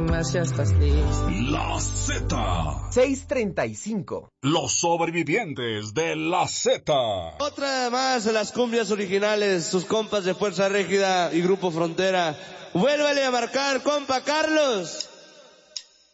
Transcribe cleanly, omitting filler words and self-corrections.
más, ya estás listo. La Z. 6:35. Los sobrevivientes de la Z. Otra más de las cumbias originales, sus compas de Fuerza Régida y Grupo Frontera. Vuélvale a marcar, compa Carlos.